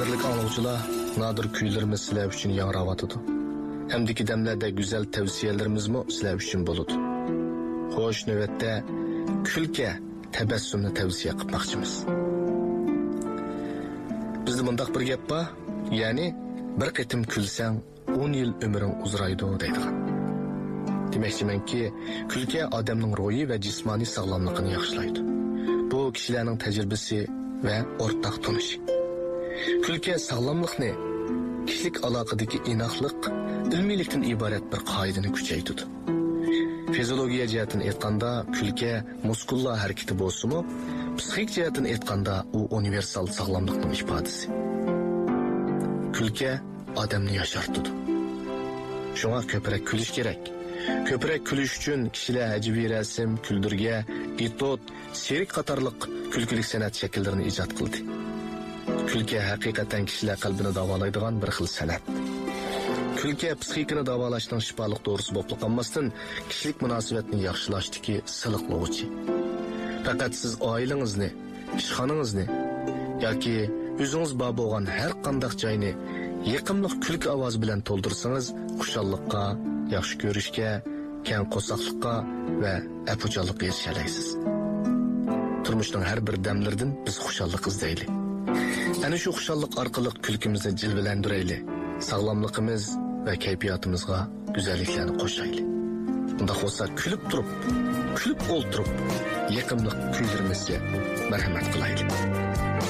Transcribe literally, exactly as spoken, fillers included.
Qadrlik anglag'uchilar, nadir kuylarimiz sizlar uchun yangrayotidu. Hamdiki damlarda go'zal tavsiyalarimizmi sizlar uchun bo'ladi. Xo'sh, navbatda kulka, tabassumni tavsiya qilmoqchimiz. Bizda bundaq bir gap bor, ya'ni bir qitim kulsang o'n yil umring uzraydi deydigan. Demakchimanki, kulka odamning ruhiy va jismoniy sog'lomligini yaxshilaydi. Bu kishilarning tajribasi va o'rtaq tunishi. Kulka sog'lomlikni, kishilik aloqadagi inoqlik, ilmiylikdan iborat bir qoidani kuchaytiradi. Fiziologiya jihatdan aytganda, kulka muskullar harakati bo'lsa-mu, psixik jihatdan aytganda u universal sog'lomlikning ifodasi. Kulka odamni yoshartiradi. Shunga ko'proq kulish kerak. Ko'proq kulish uchun kishilar hajviy rasm, kuldirga, etod, serik qatorliq kulkilik san'at shakllarini ijod qildi. Kulka haqiqatan kishilar qalbini davolaydigan bir xil san'at. Kulka psixikani davolashning shifoliq dorisi bo'lib qolmasdan, kishilik munosabatni yaxshilashdagi siliqlovchi. Faqat siz oilangizni, ishxonangizni yoki o'zingiz bor bo'lgan har qanday joyni yiqimli kulki ovoz bilan to'ldirsangiz, xushalliqqa, yaxshi ko'rishga, keng qo'saqliqqa va apuchallikqa erishalaysiz. Turmushning har bir damlaridan biz xushallik izlaylik. Ana shu xushallik orqali kulkimizni jilvalantiraylik. Sog'lomligimiz va kayfiyatimizga go'zalliklarni qo'shaylik. Bunda bo'lsa kulib turib, kulib o'ltirib, yiqimli kuylarimizga marhamat qilaylik.